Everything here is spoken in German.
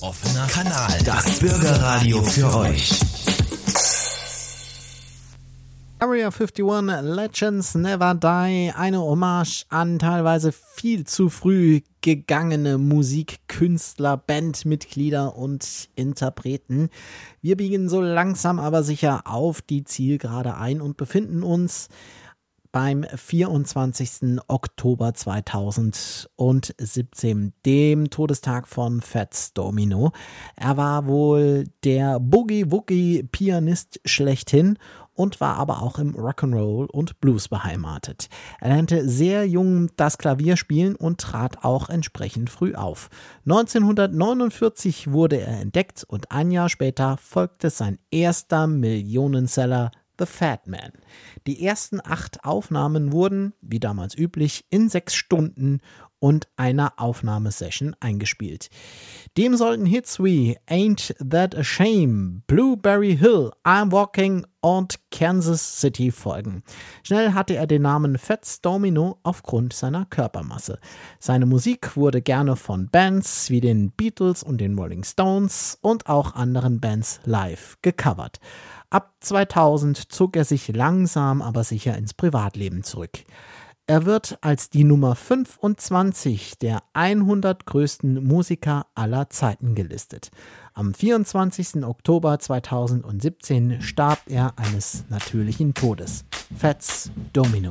offener Kanal. Das Bürgerradio für euch. Area 51, Legends Never Die, eine Hommage an teilweise viel zu früh gegangene Musikkünstler, Bandmitglieder und Interpreten. Wir biegen so langsam aber sicher auf die Zielgerade ein und befinden uns beim 24. Oktober 2017, dem Todestag von Fats Domino. Er war wohl der Boogie-Woogie-Pianist schlechthin und war aber auch im Rock'n'Roll und Blues beheimatet. Er lernte sehr jung das Klavier spielen und trat auch entsprechend früh auf. 1949 wurde er entdeckt und ein Jahr später folgte sein erster Millionenseller The Fat Man. Die ersten 8 Aufnahmen wurden, wie damals üblich, in 6 Stunden und einer Aufnahmesession eingespielt. Dem sollten Hits wie Ain't That a Shame, Blueberry Hill, I'm Walking und Kansas City folgen. Schnell hatte er den Namen Fats Domino aufgrund seiner Körpermasse. Seine Musik wurde gerne von Bands wie den Beatles und den Rolling Stones und auch anderen Bands live gecovert. Ab 2000 zog er sich langsam aber sicher ins Privatleben zurück. Er wird als die Nummer 25 der 100 größten Musiker aller Zeiten gelistet. Am 24. Oktober 2017 starb er eines natürlichen Todes. Fats Domino.